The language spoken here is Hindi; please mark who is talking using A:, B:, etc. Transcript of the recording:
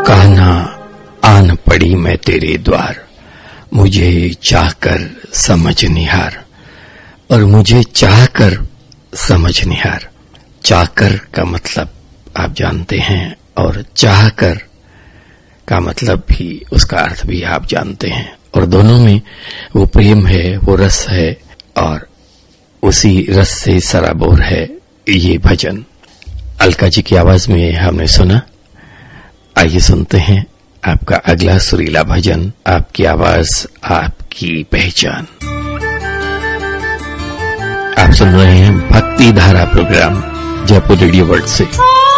A: कान्हा आन पड़ी मैं तेरे द्वार, मुझे चाहकर समझ निहार। और मुझे चाहकर समझ निहार, चाहकर का मतलब आप जानते हैं और चाहकर का मतलब भी, उसका अर्थ भी आप जानते हैं। और दोनों में वो प्रेम है, वो रस है और उसी रस से सराबोर है ये भजन। अलका जी की आवाज में हमने सुना। आइए सुनते हैं आपका अगला सुरीला भजन, आपकी आवाज आपकी पहचान। आप सुन रहे हैं भक्ति धारा प्रोग्राम जयपुर रेडियो वर्ल्ड से।